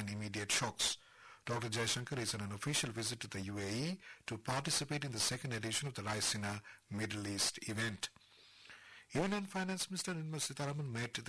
and immediate shocks. Dr. Jaishankar is on an official visit to the UAE to participate in the second edition of the Raisina Middle East event. Even on finance, Mr. Nirmala Sitharaman met